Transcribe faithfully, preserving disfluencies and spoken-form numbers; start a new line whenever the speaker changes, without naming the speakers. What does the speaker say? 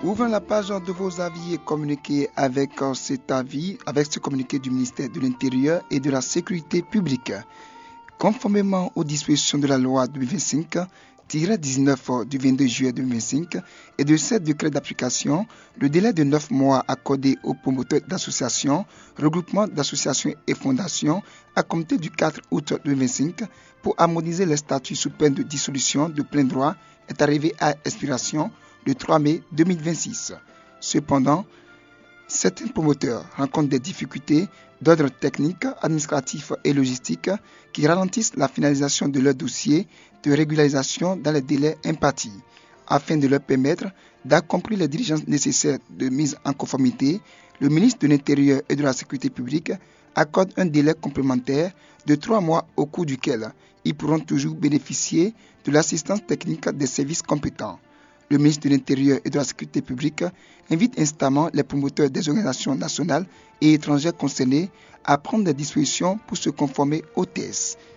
Ouvrons la page de vos avis et communiquez avec cet avis, avec ce communiqué du ministère de l'Intérieur et de la Sécurité publique. Conformément aux dispositions de la loi deux mille vingt-cinq dix-neuf du vingt-deux juillet deux mille vingt-cinq et de sept décrets d'application, le délai de neuf mois accordé aux promoteurs d'associations, regroupements d'associations et fondations à compter du quatre août deux mille vingt-cinq pour harmoniser les statuts sous peine de dissolution de plein droit est arrivé à expiration le trois mai deux mille vingt-six. Cependant, certains promoteurs rencontrent des difficultés d'ordre technique, administratif et logistique qui ralentissent la finalisation de leur dossier de régularisation dans les délais impartis. Afin de leur permettre d'accomplir les diligences nécessaires de mise en conformité, le ministre de l'Intérieur et de la Sécurité publique accorde un délai complémentaire de trois mois au cours duquel ils pourront toujours bénéficier de l'assistance technique des services compétents. Le ministre de l'Intérieur et de la Sécurité publique invite instamment les promoteurs des organisations nationales et étrangères concernées à prendre des dispositions pour se conformer au T S.